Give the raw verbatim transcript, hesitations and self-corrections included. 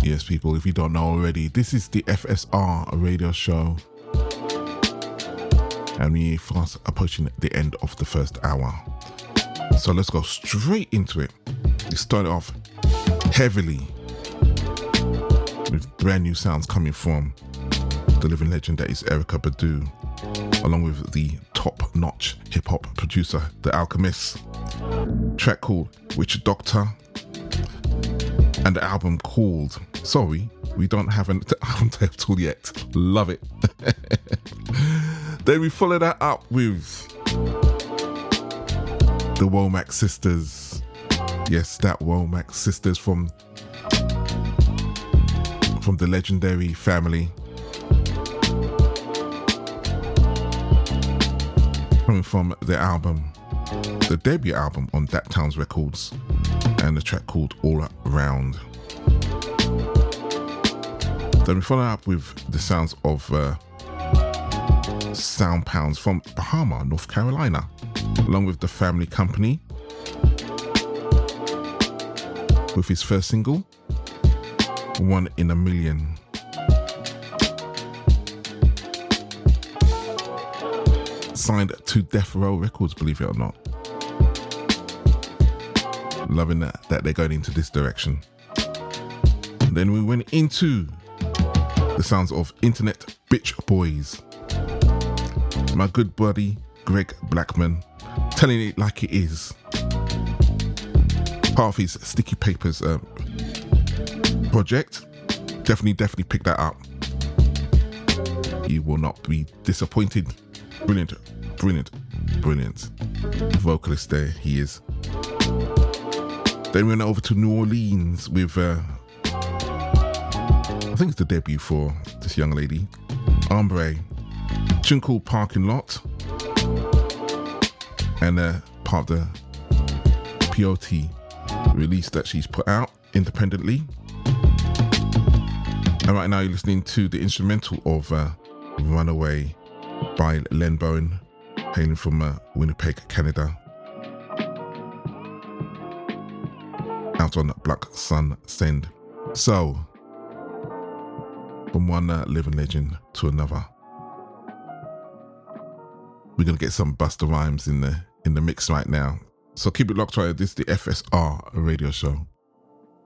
Yes, people, if you don't know already, this is the F S R radio show. And we fast approaching the end of the first hour. So let's go straight into it. We started off heavily with brand new sounds coming from the living legend that is Erykah Badu, along with the top-notch hip-hop producer, The Alchemist. Track called Witch Doctor, and the album called, sorry, we don't have an album title yet. Love it. Then we follow that up with the Womack Sisters. Yes, that Womack Sisters from from the legendary family. Coming from the album, the debut album on Dat Towns Records, and the track called All Around. Then we follow up with the sounds of uh, Sound Pounds from Bahama, North Carolina, along with the Family Company, with his first single, One in a Million. Signed to Death Row Records, believe it or not. Loving that, that they're going into this direction. And then we went into the sounds of Internet Bitch Boys. My good buddy Greg Blackman, telling it like it is. Part of his Sticky Papers uh, project. Definitely, definitely pick that up. You will not be disappointed. Brilliant, brilliant, brilliant vocalist there, he is. Then we went over to New Orleans with, uh, I think it's the debut for this young lady, Ombre, tune called Parking Lot, and uh, part of the P O T release that she's put out independently. And right now you're listening to the instrumental of uh, Runaway by Len Bowen, hailing from uh, Winnipeg, Canada. Out on Black Sun Send. So, from one uh, living legend to another, we're gonna get some Busta Rhymes in the in the mix right now. So keep it locked right. This is the F S R radio show.